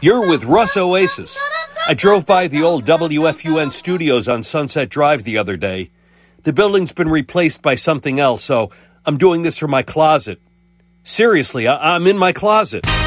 You're with Russ Oasis. I drove by the old WFUN studios on Sunset Drive the other day. The building's been replaced by something else, so I'm doing this from my closet. Seriously, I'm in my closet.